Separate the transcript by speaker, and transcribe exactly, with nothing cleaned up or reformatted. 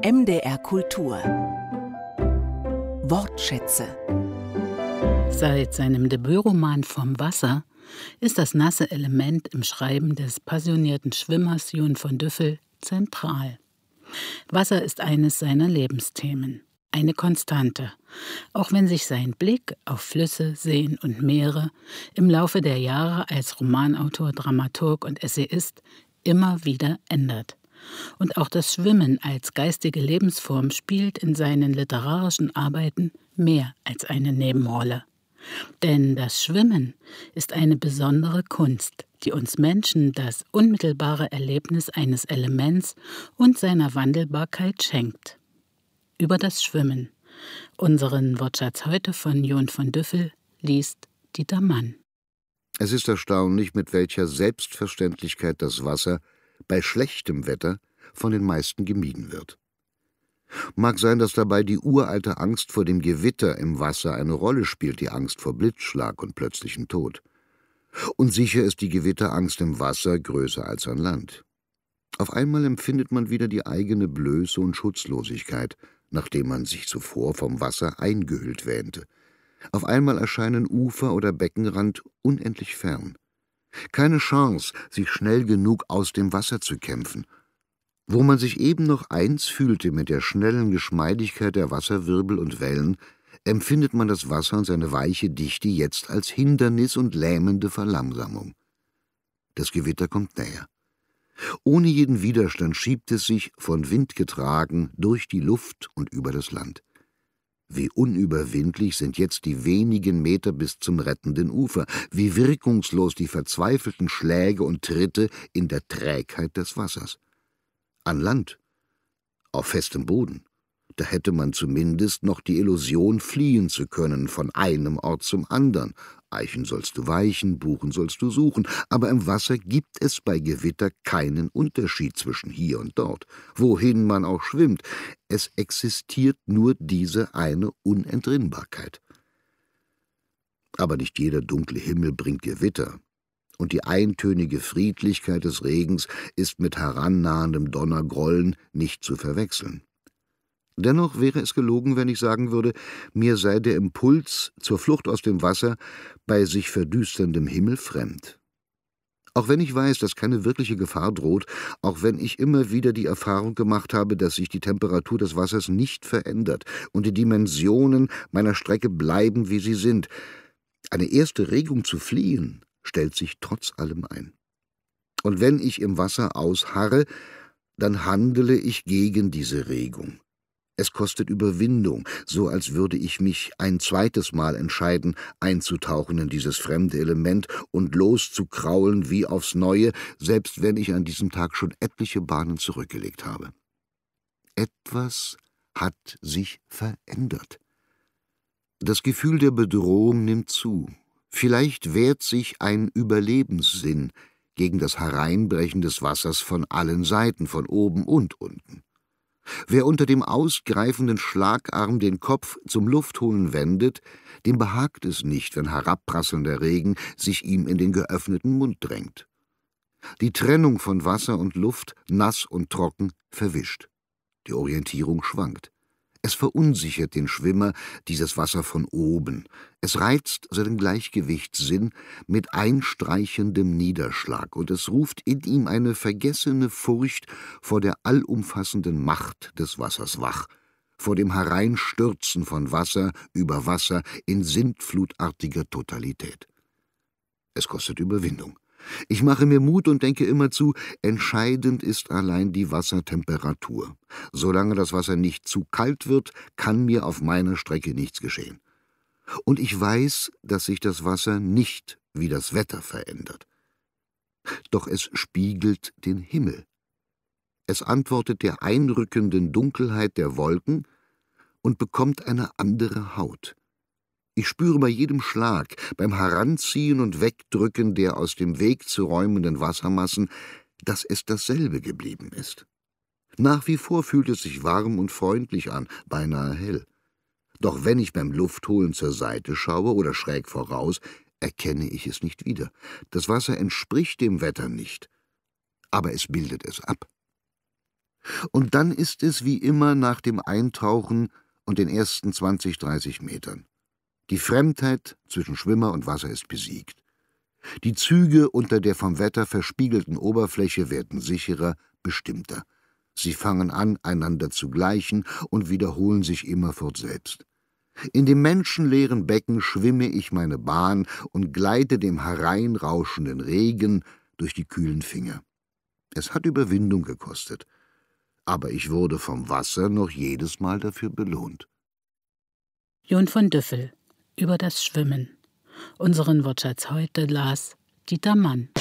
Speaker 1: M D R Kultur Wortschätze.
Speaker 2: Seit seinem Debütroman »Vom Wasser« ist das nasse Element im Schreiben des passionierten Schwimmers Jon von Düffel zentral. Wasser ist eines seiner Lebensthemen, eine Konstante, auch wenn sich sein Blick auf Flüsse, Seen und Meere im Laufe der Jahre als Romanautor, Dramaturg und Essayist immer wieder ändert. Und auch das Schwimmen als geistige Lebensform spielt in seinen literarischen Arbeiten mehr als eine Nebenrolle. Denn das Schwimmen ist eine besondere Kunst, die uns Menschen das unmittelbare Erlebnis eines Elements und seiner Wandelbarkeit schenkt. Über das Schwimmen. Unseren Wortschatz heute von Jon von Düffel liest Dieter Mann.
Speaker 3: Es ist erstaunlich, mit welcher Selbstverständlichkeit das Wasser bei schlechtem Wetter von den meisten gemieden wird. Mag sein, dass dabei die uralte Angst vor dem Gewitter im Wasser eine Rolle spielt, die Angst vor Blitzschlag und plötzlichem Tod. Und sicher ist die Gewitterangst im Wasser größer als an Land. Auf einmal empfindet man wieder die eigene Blöße und Schutzlosigkeit, nachdem man sich zuvor vom Wasser eingehüllt wähnte. Auf einmal erscheinen Ufer oder Beckenrand unendlich fern. Keine Chance, sich schnell genug aus dem Wasser zu kämpfen. Wo man sich eben noch eins fühlte mit der schnellen Geschmeidigkeit der Wasserwirbel und Wellen, empfindet man das Wasser und seine weiche Dichte jetzt als Hindernis und lähmende Verlangsamung. Das Gewitter kommt näher. Ohne jeden Widerstand schiebt es sich, von Wind getragen, durch die Luft und über das Land. Wie unüberwindlich sind jetzt die wenigen Meter bis zum rettenden Ufer, wie wirkungslos die verzweifelten Schläge und Tritte in der Trägheit des Wassers. An Land, auf festem Boden, da hätte man zumindest noch die Illusion, fliehen zu können von einem Ort zum anderen. Eichen sollst du weichen, Buchen sollst du suchen, aber im Wasser gibt es bei Gewitter keinen Unterschied zwischen hier und dort, wohin man auch schwimmt. Es existiert nur diese eine Unentrinnbarkeit. Aber nicht jeder dunkle Himmel bringt Gewitter, und die eintönige Friedlichkeit des Regens ist mit herannahendem Donnergrollen nicht zu verwechseln. Dennoch wäre es gelogen, wenn ich sagen würde, mir sei der Impuls zur Flucht aus dem Wasser bei sich verdüsterndem Himmel fremd. Auch wenn ich weiß, dass keine wirkliche Gefahr droht, auch wenn ich immer wieder die Erfahrung gemacht habe, dass sich die Temperatur des Wassers nicht verändert und die Dimensionen meiner Strecke bleiben, wie sie sind, eine erste Regung zu fliehen stellt sich trotz allem ein. Und wenn ich im Wasser ausharre, dann handele ich gegen diese Regung. Es kostet Überwindung, so als würde ich mich ein zweites Mal entscheiden, einzutauchen in dieses fremde Element und loszukraulen wie aufs Neue, selbst wenn ich an diesem Tag schon etliche Bahnen zurückgelegt habe. Etwas hat sich verändert. Das Gefühl der Bedrohung nimmt zu. Vielleicht wehrt sich ein Überlebenssinn gegen das Hereinbrechen des Wassers von allen Seiten, von oben und unten. Wer unter dem ausgreifenden Schlagarm den Kopf zum Luftholen wendet, dem behagt es nicht, wenn herabprasselnder Regen sich ihm in den geöffneten Mund drängt. Die Trennung von Wasser und Luft, nass und trocken, verwischt. Die Orientierung schwankt. Es verunsichert den Schwimmer, dieses Wasser von oben. Es reizt seinen Gleichgewichtssinn mit einstreichendem Niederschlag, und es ruft in ihm eine vergessene Furcht vor der allumfassenden Macht des Wassers wach, vor dem Hereinstürzen von Wasser über Wasser in sintflutartiger Totalität. Es kostet Überwindung. Ich mache mir Mut und denke immerzu, entscheidend ist allein die Wassertemperatur. Solange das Wasser nicht zu kalt wird, kann mir auf meiner Strecke nichts geschehen. Und ich weiß, dass sich das Wasser nicht wie das Wetter verändert. Doch es spiegelt den Himmel. Es antwortet der einrückenden Dunkelheit der Wolken und bekommt eine andere Haut. Ich spüre bei jedem Schlag, beim Heranziehen und Wegdrücken der aus dem Weg zu räumenden Wassermassen, dass es dasselbe geblieben ist. Nach wie vor fühlt es sich warm und freundlich an, beinahe hell. Doch wenn ich beim Luftholen zur Seite schaue oder schräg voraus, erkenne ich es nicht wieder. Das Wasser entspricht dem Wetter nicht, aber es bildet es ab. Und dann ist es wie immer nach dem Eintauchen und den ersten zwanzig, dreißig Metern. Die Fremdheit zwischen Schwimmer und Wasser ist besiegt. Die Züge unter der vom Wetter verspiegelten Oberfläche werden sicherer, bestimmter. Sie fangen an, einander zu gleichen und wiederholen sich immerfort selbst. In dem menschenleeren Becken schwimme ich meine Bahn und gleite dem hereinrauschenden Regen durch die kühlen Finger. Es hat Überwindung gekostet, aber ich wurde vom Wasser noch jedes Mal dafür belohnt.
Speaker 2: John von Düffel über das Schwimmen. Unseren Wortschatz heute las Dieter Mann.